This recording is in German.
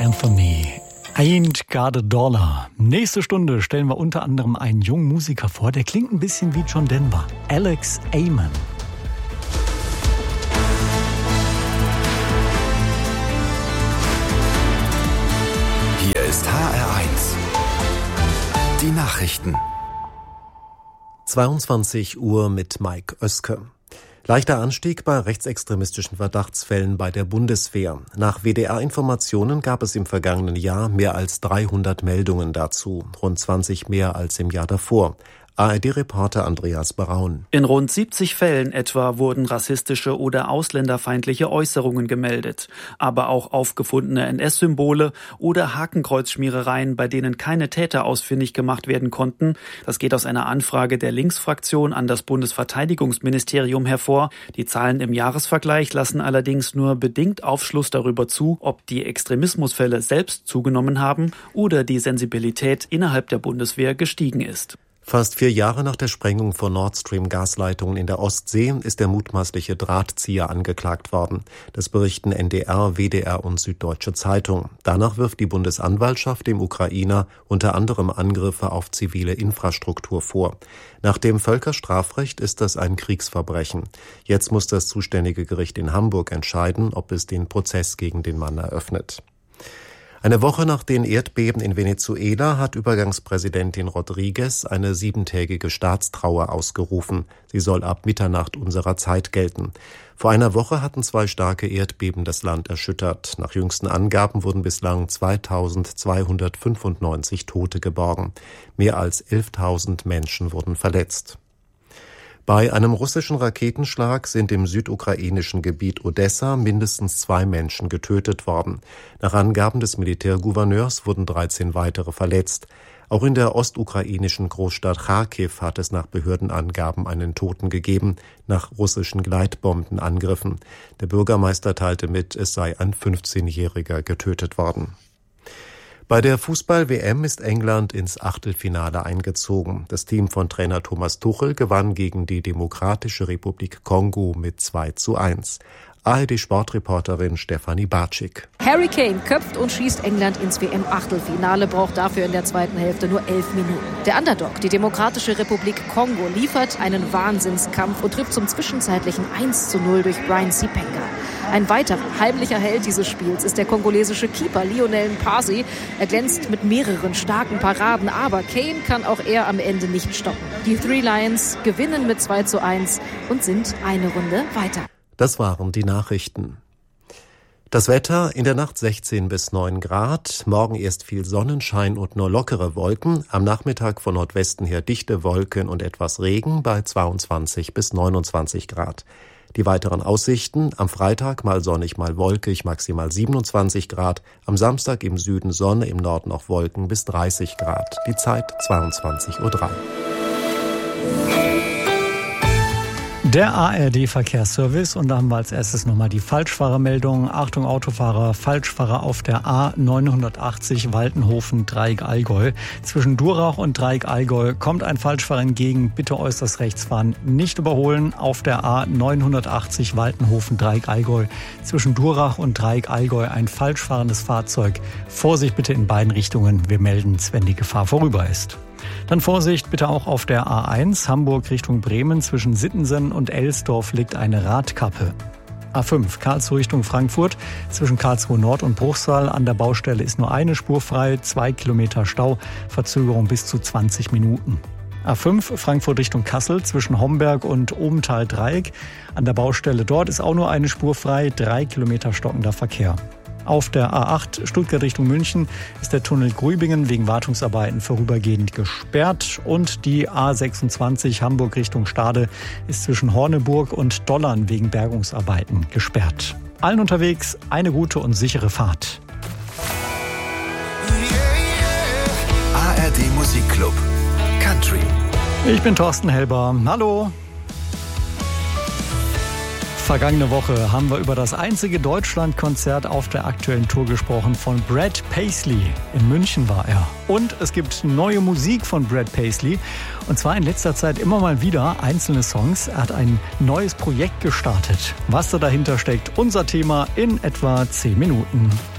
Anthony. Ain't got a dollar. Nächste Stunde stellen wir unter anderem einen jungen Musiker vor, der klingt ein bisschen wie John Denver. Alex Amon. Hier ist HR1. Die Nachrichten. 22 Uhr mit Mike Oeske. Leichter Anstieg bei rechtsextremistischen Verdachtsfällen bei der Bundeswehr. Nach WDR-Informationen gab es im vergangenen Jahr mehr als 300 Meldungen dazu, rund 20 mehr als im Jahr davor. ARD-Reporter Andreas Braun. In rund 70 Fällen etwa wurden rassistische oder ausländerfeindliche Äußerungen gemeldet. Aber auch aufgefundene NS-Symbole oder Hakenkreuzschmierereien, bei denen keine Täter ausfindig gemacht werden konnten. Das geht aus einer Anfrage der Linksfraktion an das Bundesverteidigungsministerium hervor. Die Zahlen im Jahresvergleich lassen allerdings nur bedingt Aufschluss darüber zu, ob die Extremismusfälle selbst zugenommen haben oder die Sensibilität innerhalb der Bundeswehr gestiegen ist. Fast 4 Jahre nach der Sprengung von Nord Stream Gasleitungen in der Ostsee ist der mutmaßliche Drahtzieher angeklagt worden. Das berichten NDR, WDR und Süddeutsche Zeitung. Danach wirft die Bundesanwaltschaft dem Ukrainer unter anderem Angriffe auf zivile Infrastruktur vor. Nach dem Völkerstrafrecht ist das ein Kriegsverbrechen. Jetzt muss das zuständige Gericht in Hamburg entscheiden, ob es den Prozess gegen den Mann eröffnet. Eine Woche nach den Erdbeben in Venezuela hat Übergangspräsidentin Rodriguez eine 7-tägige Staatstrauer ausgerufen. Sie soll ab Mitternacht unserer Zeit gelten. Vor einer Woche hatten 2 starke Erdbeben das Land erschüttert. Nach jüngsten Angaben wurden bislang 2295 Tote geborgen. Mehr als 11.000 Menschen wurden verletzt. Bei einem russischen Raketenschlag sind im südukrainischen Gebiet Odessa mindestens 2 Menschen getötet worden. Nach Angaben des Militärgouverneurs wurden 13 weitere verletzt. Auch in der ostukrainischen Großstadt Charkiw hat es nach Behördenangaben einen Toten gegeben, nach russischen Gleitbombenangriffen. Der Bürgermeister teilte mit, es sei ein 15-Jähriger getötet worden. Bei der Fußball-WM ist England ins Achtelfinale eingezogen. Das Team von Trainer Thomas Tuchel gewann gegen die Demokratische Republik Kongo mit 2:1. ARD-Sportreporterin Stefanie Bartschik. Harry Kane köpft und schießt England ins WM-Achtelfinale, braucht dafür in der zweiten Hälfte nur 11 Minuten. Der Underdog, die Demokratische Republik Kongo, liefert einen Wahnsinnskampf und trifft zum zwischenzeitlichen 1:0 durch Brian Sipenga. Ein weiterer heimlicher Held dieses Spiels ist der kongolesische Keeper Lionel Mpasi. Er glänzt mit mehreren starken Paraden, aber Kane kann auch er am Ende nicht stoppen. Die Three Lions gewinnen mit 2:1 und sind eine Runde weiter. Das waren die Nachrichten. Das Wetter: in der Nacht 16 bis 9 Grad, morgen erst viel Sonnenschein und nur lockere Wolken, am Nachmittag von Nordwesten her dichte Wolken und etwas Regen bei 22 bis 29 Grad. Die weiteren Aussichten: am Freitag mal sonnig, mal wolkig, maximal 27 Grad, am Samstag im Süden Sonne, im Norden noch Wolken bis 30 Grad. Die Zeit 22:03 Uhr. Der ARD-Verkehrsservice, und da haben wir als erstes nochmal die Falschfahrermeldung. Achtung Autofahrer, Falschfahrer auf der A980 Waltenhofen-Dreieck-Allgäu. Zwischen Durach und Dreieck-Allgäu kommt ein Falschfahrer entgegen. Bitte äußerst rechts fahren, nicht überholen. Auf der A980 Waltenhofen-Dreieck-Allgäu. Zwischen Durach und Dreieck-Allgäu ein falschfahrendes Fahrzeug. Vorsicht bitte in beiden Richtungen. Wir melden es, wenn die Gefahr vorüber ist. Dann Vorsicht bitte auch auf der A1 Hamburg Richtung Bremen. Zwischen Sittensen und Elsdorf liegt eine Radkappe. A5 Karlsruhe Richtung Frankfurt. Zwischen Karlsruhe Nord und Bruchsal an der Baustelle ist nur eine Spur frei. 2 Kilometer Stau, Verzögerung bis zu 20 Minuten. A5 Frankfurt Richtung Kassel zwischen Homberg und Obenthal-Dreieck. An der Baustelle dort ist auch nur eine Spur frei. 3 Kilometer stockender Verkehr. Auf der A8 Stuttgart Richtung München ist der Tunnel Grübingen wegen Wartungsarbeiten vorübergehend gesperrt. Und die A26 Hamburg Richtung Stade ist zwischen Horneburg und Dollern wegen Bergungsarbeiten gesperrt. Allen unterwegs eine gute und sichere Fahrt. ARD Musikclub Country. Ich bin Thorsten Helber. Hallo. Vergangene Woche haben wir über das einzige Deutschlandkonzert auf der aktuellen Tour gesprochen von Brad Paisley. In München war er. Und es gibt neue Musik von Brad Paisley. Und zwar in letzter Zeit immer mal wieder einzelne Songs. Er hat ein neues Projekt gestartet. Was da dahinter steckt, unser Thema in etwa 10 Minuten.